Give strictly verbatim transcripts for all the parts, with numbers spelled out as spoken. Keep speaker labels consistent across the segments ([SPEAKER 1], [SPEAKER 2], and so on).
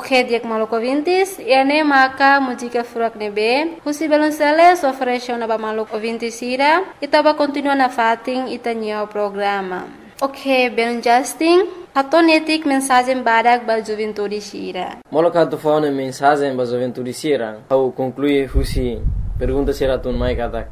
[SPEAKER 1] Ok, diak maluco ouvintes, ene maka música furak nebe, husi belunsele sofresho na ba maluco ouvintes ira, itaba continua na fating itanyo programa. Ok, belun Justin, hatonetik mensagem badak ba juventude sira.
[SPEAKER 2] Moloka tu fone mensagem ba juventude sira, au conclui husi pergunta sira tun mai katak.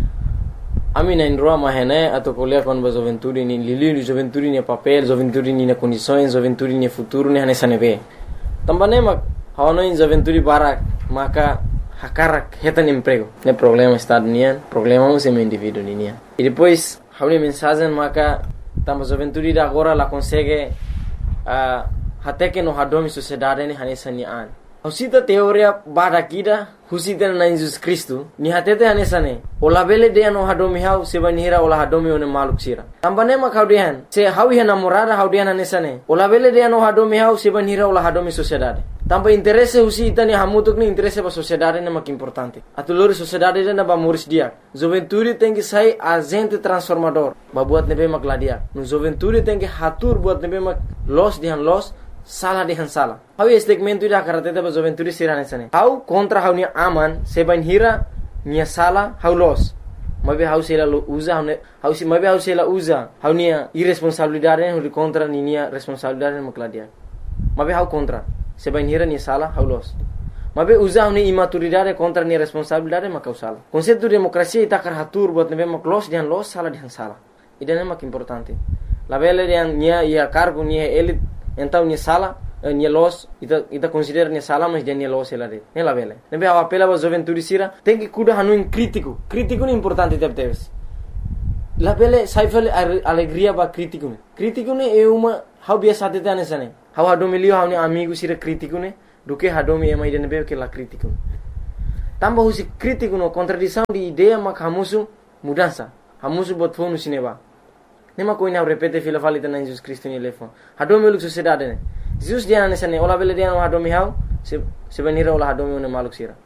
[SPEAKER 2] Ami na indroa mahene atau kuliah kon ba juventude ni lili juventude ni papel, juventude ni na condições, juventude ni futuro ni hanesa nebe. Tambane mak hawano in juventude barak maka hakarak hetan emprego. Ne problema está nian, problema é meu indivíduo nian. E depois hawni mensagem maka tamba juventude da agora la consegue uh, até que no hadomi sociedade ni hanesa ni an. Husita teoria barakida husita na Jesus Cristo ni hatete hanesa ne. Ola bele de no hadomi hau seba nihira ola hadomi one maluk sira. Tambane mak hawdihan se hawi namorada hawdihan hanesa ne. Ola bele de no hadomi hau seba nihira ola hadomi sociedade. Tampa interesse husita ni hamutuk ni interesse ba sociedade ne mak importante. Atulori sociedade na ba muris dia. Juventude tem que sair agente transformador. Ba buat nebe mak ladia. No juventude tem que hatur buat nebe mak los dihan los salah dihan salah. Hau segmento ida karate ba juventude sirane sane. Hau contra hau ni aman seban hira ni salah hau los. Mabe hau sela usa hau hau si mabe hau sela usa hau ni irresponsabilidade hau contra ni ni responsabilidade mak ladia. Mabe hau contra seban hira ni salah hau los. Mabe usa hau ni imaturidade contra ni responsabilidade mak salah. Konsepto demokrasia ita kar hatur buat nebe mak los dihan los salah dihan salah. Idane mak importante. La bele dihan nia ia cargo ni elit então ni sala ni los ita ita considera ni sala mas dia ni los ela de ela vele nebe a apela ba juventude sira tem que cuidar hanu in crítico crítico ni importante tep teves la vele saifel alegria ba crítico ne crítico ne é uma how biasa tete anesane how hado milio how ni amigo sira crítico ne do que hado mi ema ide nebe que la crítico tamba husi crítico no contradição de ideia mak hamusu mudança hamusu bot fonu sineba nema koina repete fila falita na Jesus Cristo ni lefo hado mi luk sociedade ne Jesus dia anesane ola vele dia no hado mi hau se se venira ola hado mi one maluk sira